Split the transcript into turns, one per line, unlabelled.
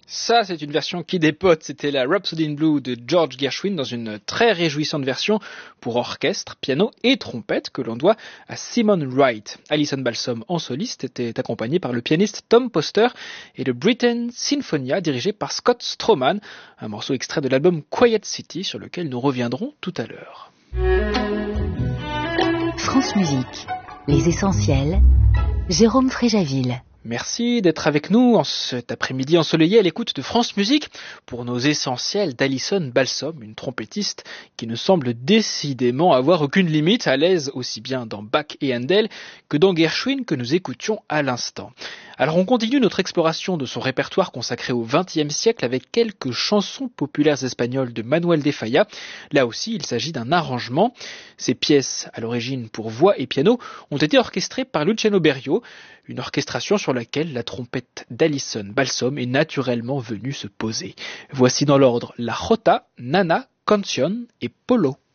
Ça, c'est une version qui dépote. C'était la Rhapsody in Blue de George Gershwin dans une très réjouissante version pour orchestre, piano et trompette que l'on doit à Simon Wright. Alison Balsom en soliste était accompagnée par le pianiste Tom Poster et le Britain Sinfonia dirigé par Scott Stroman, un morceau extrait de l'album Quiet City sur lequel nous reviendrons tout à l'heure.
France Musique, les essentiels, Jérôme Fréjaville.
Merci d'être avec nous en cet après-midi ensoleillé à l'écoute de France Musique pour nos essentiels d'Alison Balsom, une trompettiste qui ne semble décidément avoir aucune limite, à l'aise aussi bien dans Bach et Handel que dans Gershwin que nous écoutions à l'instant. Alors on continue notre exploration de son répertoire consacré au XXe siècle avec quelques chansons populaires espagnoles de Manuel de Falla. Là aussi, il s'agit d'un arrangement. Ces pièces, à l'origine pour voix et piano, ont été orchestrées par Luciano Berio, une orchestration sur laquelle la trompette d'Alison Balsom est naturellement venue se poser. Voici dans l'ordre La Jota, Nana, Canción et Polo.